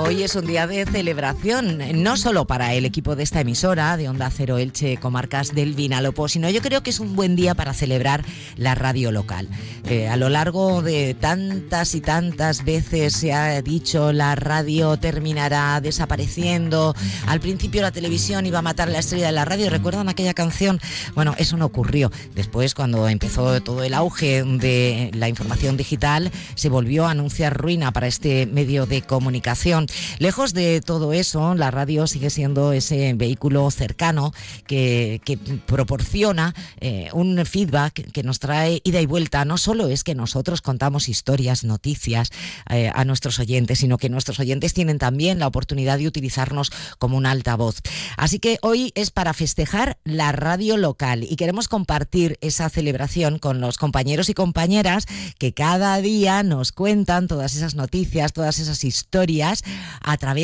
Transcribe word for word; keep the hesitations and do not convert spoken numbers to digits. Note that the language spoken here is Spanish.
Hoy es un día de celebración, no solo para el equipo de esta emisora, de Onda Cero Elche, Comarcas del Vinalopó, sino yo creo que es un buen día para celebrar la radio local. Eh, a lo largo de tantas y tantas veces se ha dicho la radio terminará desapareciendo, al principio la televisión iba a matar la estrella de la radio, ¿recuerdan aquella canción? Bueno, eso no ocurrió. Después, cuando empezó todo el auge de la información digital, se volvió a anunciar ruina para este medio de comunicación. Lejos de todo eso, la radio sigue siendo ese vehículo cercano que, que proporciona eh, un feedback que nos trae ida y vuelta. No solo es que nosotros contamos historias, noticias eh, a nuestros oyentes, sino que nuestros oyentes tienen también la oportunidad de utilizarnos como un altavoz. Así que hoy es para festejar la radio local y queremos compartir esa celebración con los compañeros y compañeras que cada día nos cuentan todas esas noticias, todas esas historias a través